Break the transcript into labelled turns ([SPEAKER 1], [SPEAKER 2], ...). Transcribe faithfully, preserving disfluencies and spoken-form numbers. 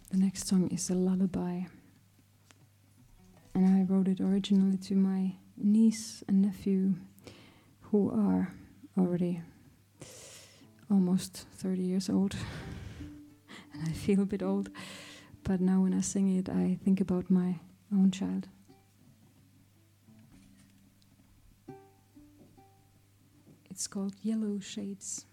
[SPEAKER 1] The next song is a lullaby, and I wrote it originally to my niece and nephew, who are already almost thirty years old, and I feel a bit old, but now when I sing it, I think about my own child. It's called Yellow Shades.